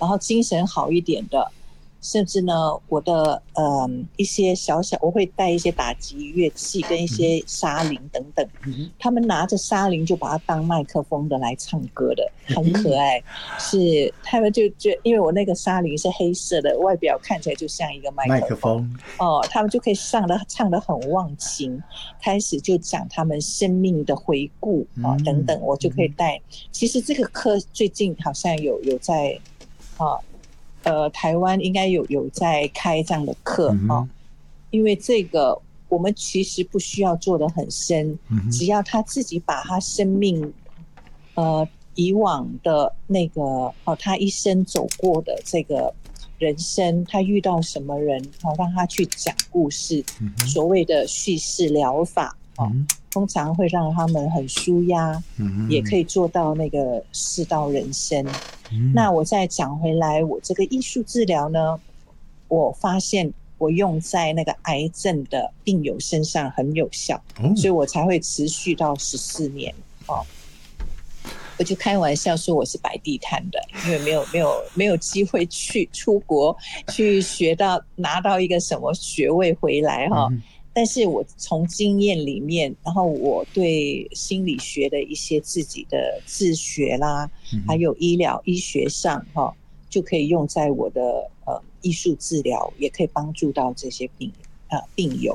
然后精神好一点的，甚至呢，我的一些我会带一些打击乐器跟一些沙铃等等，他们拿着沙铃就把它当麦克风的来唱歌的，很可爱。是他们就因为我那个沙铃是黑色的，外表看起来就像一个麦克风哦，他们就可以唱得很忘情，开始就讲他们生命的回顾啊等等，我就可以带。其实这个课最近好像有在台湾应该有在开这样的课因为这个我们其实不需要做得很深，只要他自己把他生命以往的那个他一生走过的这个人生，他遇到什么人让他去讲故事，所谓的叙事疗法通常会让他们很抒压，也可以做到那个世道人生。那我再讲回来，我这个艺术治疗呢，我发现我用在那个癌症的病友身上很有效，所以我才会持续到14年我就开玩笑说我是摆地摊的，因为没有机会去出国去拿到一个什么学位回来但是我从经验里面，然后我对心理学的一些自己的自学啦，还有医学上就可以用在我的艺术治疗，也可以帮助到这些病友。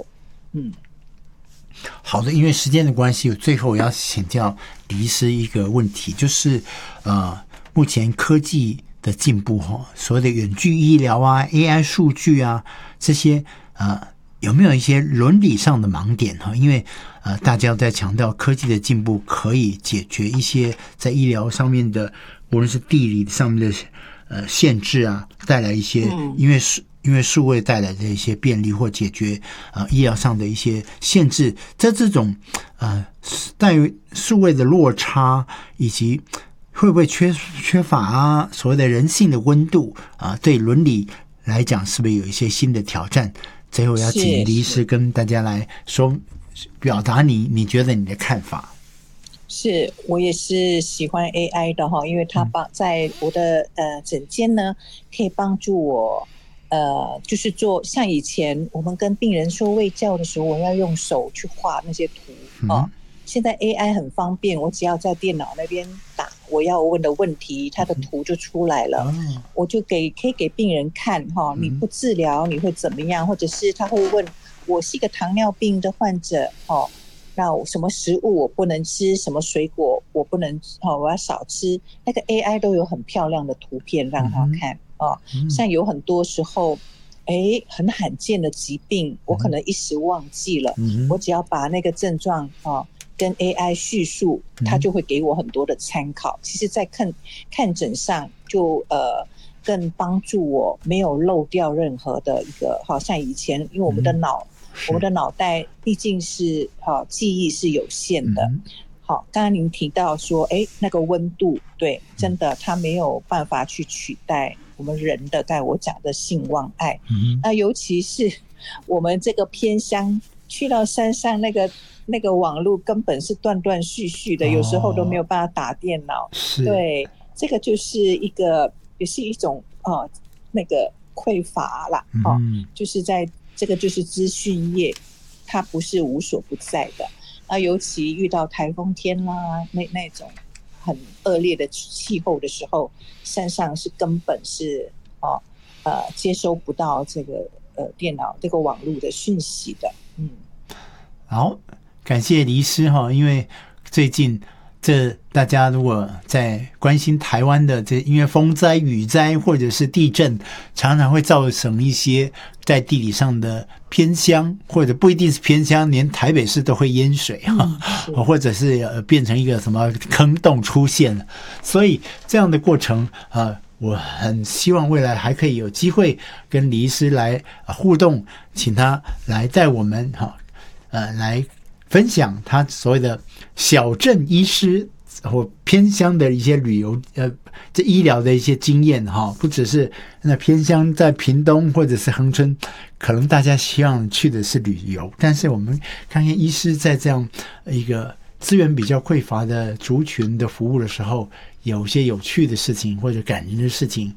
好的，因为时间的关系，最后我要请教李医师一个问题，就是目前科技的进步所谓的远距医疗啊 AI 数据啊这些有没有一些伦理上的盲点因为大家在强调科技的进步可以解决一些在医疗上面的无论是地理上面的限制啊，带来一些因为数位带来的一些便利或解决医疗上的一些限制，在这种在于数位的落差以及会不会缺乏所谓的人性的温度对伦理来讲是不是有一些新的挑战？最后要请李医师跟大家来说表达你觉得你的看法。 是，我也是喜欢 AI 的因为它在我的诊间呢，可以帮助我就是做像以前我们跟病人说卫教的时候，我要用手去画那些图现在 AI 很方便，我只要在电脑那边打我要问的问题，它的图就出来了我就可以给病人看你不治疗你会怎么样，或者是他会问我是一个糖尿病的患者那什么食物我不能吃，什么水果我不能我要少吃，那个 AI 都有很漂亮的图片让他看像有很多时候很罕见的疾病我可能一时忘记了我只要把那个症状跟 AI 叙述，它就会给我很多的参考。其实在看诊上就更帮助我没有漏掉任何的一个好像以前因为我们的脑袋毕竟是记忆是有限的好，刚刚您提到说那个温度，对，真的它没有办法去取代我们人的刚才我讲的性望爱那尤其是我们这个偏乡去到山上那个网络根本是断断续续的有时候都没有办法打电脑对，这个就是也是一种那个匮乏啦就是在这个就是资讯业它不是无所不在的那尤其遇到台风天啦那种很恶劣的气候的时候，山上是根本是接收不到这个电脑这个网络的讯息的好，感谢李医师因为最近大家如果在关心台湾的因为风灾、雨灾或者是地震，常常会造成一些在地理上的偏乡，或者不一定是偏乡，连台北市都会淹水或者是变成一个什么坑洞出现了。所以这样的过程我很希望未来还可以有机会跟李医师来互动，请他来带我们来分享他所谓的小镇医师或偏乡的一些旅游这医疗的一些经验不只是那偏乡在屏东或者是恒春，可能大家希望去的是旅游，但是我们看看医师在这样一个资源比较匮乏的族群的服务的时候，有些有趣的事情或者感人的事情